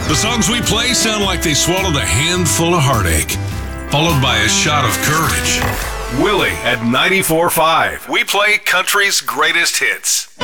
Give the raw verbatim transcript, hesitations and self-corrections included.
The songs we play sound like they swallowed a handful of heartache, followed by a shot of courage. Willie at ninety-four point five. We play country's greatest hits.